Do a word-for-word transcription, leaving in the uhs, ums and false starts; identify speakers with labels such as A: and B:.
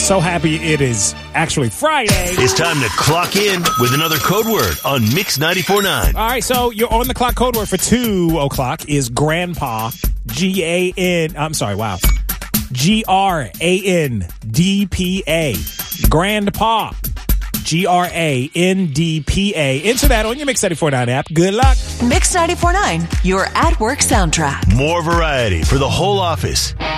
A: So happy it is actually Friday.
B: It's time to clock in with another code word on Mix ninety-four point nine.
A: All right, so your on the clock code word for two o'clock is grandpa. G A N. I'm sorry, wow. G R A N D P A. Grandpa. G R A N D P A. Enter that on your Mix ninety-four point nine app. Good luck.
C: Mix ninety-four point nine, your at-work soundtrack.
B: More variety for the whole office.